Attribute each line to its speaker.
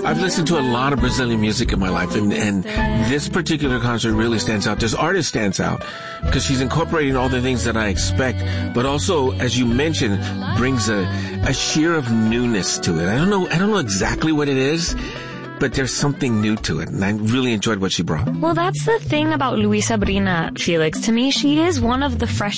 Speaker 1: I've listened to a lot of Brazilian music in my life, and this particular concert really stands out. This artist stands out because she's incorporating all the things that I expect, but also, as you mentioned, brings a sheer of newness to it. I don't know exactly what it is, but there's something new to it, and I really enjoyed what she brought.
Speaker 2: Well, that's the thing about Luis Sabrina, Felix. To me, she is one of the freshest